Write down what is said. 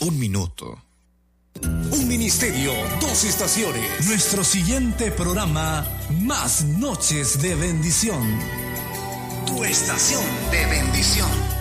un minuto. Un ministerio, dos estaciones. Nuestro siguiente programa, Más Noches de Bendición. Tu estación de bendición.